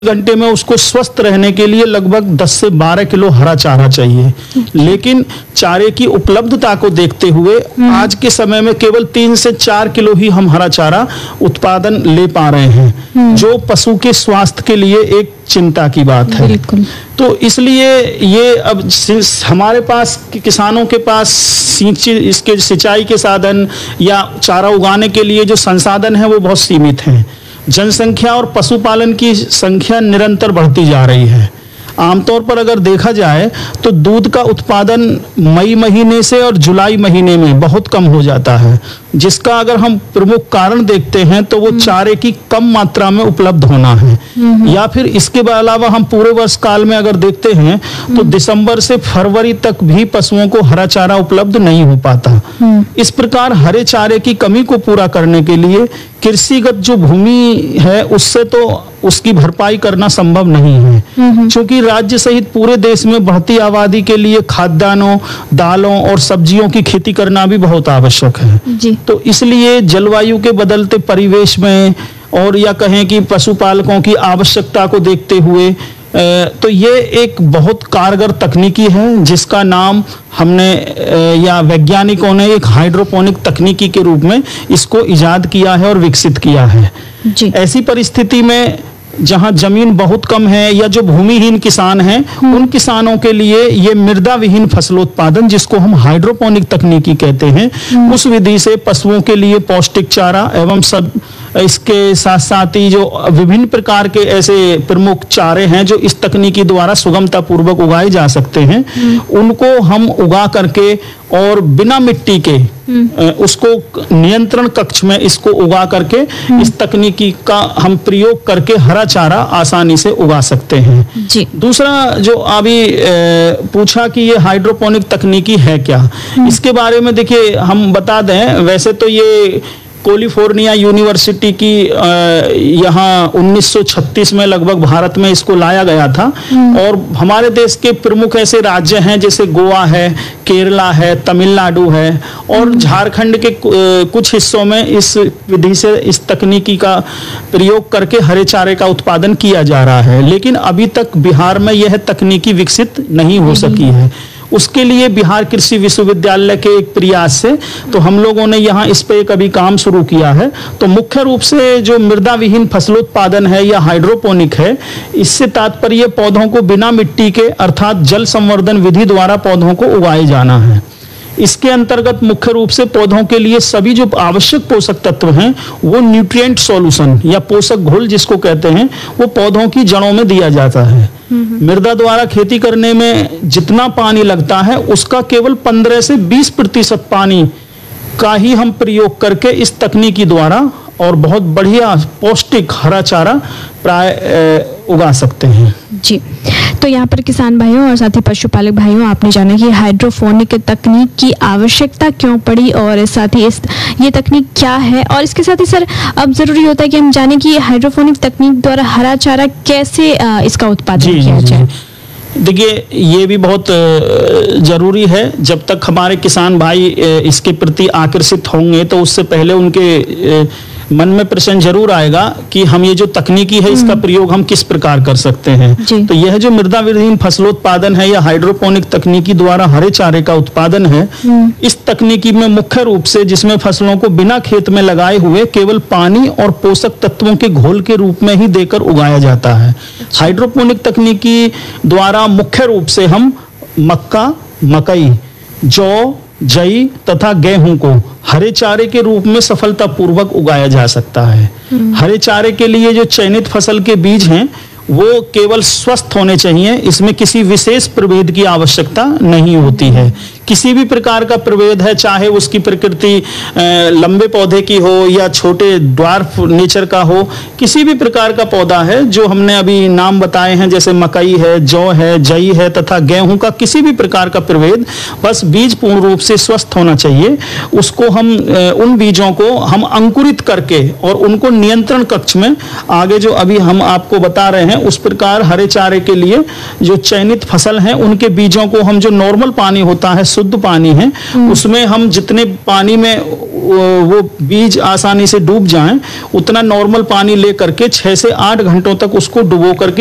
घंटे में उसको स्वस्थ रहने के लिए लगभग 10 से 12 किलो हरा चारा चाहिए। लेकिन चारे की उपलब्धता को देखते हुए आज के समय में केवल 3 से 4 किलो ही हम हरा चारा उत्पादन ले पा रहे हैं, जो पशु के स्वास्थ्य के लिए एक चिंता की बात है। तो इसलिए ये अब हमारे पास किसानों के पास इसके सिंचाई के साधन या चारा उगाने के लिए जो संसाधन है वो बहुत सीमित हैं। जनसंख्या और पशुपालन की संख्या निरंतर बढ़ती जा रही है। आमतौर पर अगर देखा जाए तो दूध का उत्पादन मई महीने से और जुलाई महीने में बहुत कम हो जाता है, जिसका अगर हम प्रमुख कारण देखते हैं तो वो चारे की कम मात्रा में उपलब्ध होना है, या फिर इसके अलावा हम पूरे वर्ष काल में अगर देखते हैं तो दिसंबर से फरवरी तक भी पशुओं को हरा चारा उपलब्ध नहीं हो पाता। इस प्रकार हरे चारे की कमी को पूरा करने के लिए कृषिगत जो भूमि है उससे तो उसकी भरपाई करना संभव नहीं है, क्योंकि राज्य सहित पूरे देश में बढ़ती आबादी के लिए खाद्यान्नों, दालों और सब्जियों की खेती करना भी बहुत आवश्यक है जी। तो इसलिए जलवायु के बदलते परिवेश में और या कहें कि पशुपालकों की आवश्यकता को देखते हुए तो ये एक बहुत कारगर तकनीकी है, जिसका नाम हमने या वैज्ञानिकों ने एक हाइड्रोपोनिक तकनीकी के रूप में इसको इजाद किया है और विकसित किया है जी। ऐसी परिस्थिति में जहां जमीन बहुत कम है या जो भूमिहीन किसान हैं, उन किसानों के लिए ये मृदा विहीन फसलोत्पादन, जिसको हम हाइड्रोपोनिक तकनीकी कहते हैं, उस विधि से पशुओं के लिए पौष्टिक चारा एवं सब इसके साथ साथ ही जो विभिन्न प्रकार के ऐसे प्रमुख चारे हैं जो इस तकनीकी द्वारा सुगमता पूर्वक उगाए जा सकते हैं, उनको हम उगा करके और बिना मिट्टी के उसको नियंत्रण कक्ष में इसको उगा करके इस तकनीकी का हम प्रयोग करके हरा चारा आसानी से उगा सकते हैं जी। दूसरा जो अभी पूछा कि ये हाइड्रोपोनिक तकनीकी है क्या, इसके बारे में देखिए हम बता दें, वैसे तो ये कैलिफोर्निया यूनिवर्सिटी की यहाँ 1936 में लगभग भारत में इसको लाया गया था, और हमारे देश के प्रमुख ऐसे राज्य हैं जैसे गोवा है, केरला है, तमिलनाडु है और झारखंड के कुछ हिस्सों में इस विधि से इस तकनीकी का प्रयोग करके हरे चारे का उत्पादन किया जा रहा है। लेकिन अभी तक बिहार में यह तकनीकी विकसित नहीं हो सकी है। उसके लिए बिहार कृषि विश्वविद्यालय के एक प्रयास से तो हम लोगों ने यहाँ इस पे एक अभी काम शुरू किया है। तो मुख्य रूप से जो मृदा विहीन फसलोत्पादन है या हाइड्रोपोनिक है, इससे तात्पर्य पौधों को बिना मिट्टी के अर्थात जल संवर्धन विधि द्वारा पौधों को उगाए जाना है। इसके अंतर्गत मुख्य रूप से पौधों के लिए सभी जो आवश्यक पोषक तत्व हैं वो न्यूट्रिएंट सॉल्यूशन या पोषक घोल जिसको कहते हैं, वो पौधों की जड़ों में दिया जाता है। मृदा द्वारा खेती करने में जितना पानी लगता है उसका केवल 15 से 20% पानी का ही हम प्रयोग करके इस तकनीकी द्वारा और बहुत बढ़िया पौष्टिक हरा चारा प्राय उगा सकते हैं जी। तो यहाँ पर किसान भाइयों और साथ ही पशुपालक भाइयों, आपने जाना कि हाइड्रोपोनिक तकनीक की आवश्यकता क्यों पड़ी और साथ ही ये तकनीक क्या है, और इसके साथ ही सर अब जरूरी होता है कि हम जाने कि हाइड्रोपोनिक तकनीक द्वारा हरा चारा कैसे इसका उत्पादन किया जाए। देखिए ये भी बहुत जरूरी है। जब तक हमारे किसान भाई इसके प्रति आकर्षित होंगे तो उससे पहले उनके मन में प्रश्न जरूर आएगा कि हम ये जो तकनीकी है इसका प्रयोग हम किस प्रकार कर सकते हैं। तो यह जो मृदा विहीन फसलोत्पादन है या हाइड्रोपोनिक तकनीकी द्वारा हरे चारे का उत्पादन है, इस तकनीकी में मुख्य रूप से जिसमें फसलों को बिना खेत में लगाए हुए केवल पानी और पोषक तत्वों के घोल के रूप में ही देकर उगाया जाता है। हाइड्रोपोनिक तकनीकी द्वारा मुख्य रूप से हम मक्का, मकई, जौ, जई तथा गेहूं को हरे चारे के रूप में सफलतापूर्वक उगाया जा सकता है। हरे चारे के लिए जो चयनित फसल के बीज हैं वो केवल स्वस्थ होने चाहिए, इसमें किसी विशेष प्रभेद की आवश्यकता नहीं होती है। किसी भी प्रकार का प्रभेद है, चाहे उसकी प्रकृति लंबे पौधे की हो या छोटे ड्वार्फ नेचर का हो, किसी भी प्रकार का पौधा है जो हमने अभी नाम बताए हैं जैसे मकई है, जौ है, जई है तथा गेहूं का किसी भी प्रकार का प्रभेद, बस बीज पूर्ण रूप से स्वस्थ होना चाहिए। उसको हम उन बीजों को हम अंकुरित करके और उनको नियंत्रण कक्ष में आगे जो अभी हम आपको बता रहे हैं उस प्रकार हरे चारे के लिए जो चयनित फसल हैं उनके बीजों को हम जो नॉर्मल पानी होता है शुद्ध पानी है उसमें हम जितने पानी में वो बीज आसानी से डूब जाएं उतना नॉर्मल पानी ले करके 6 से 8 घंटों तक उसको डुबो करके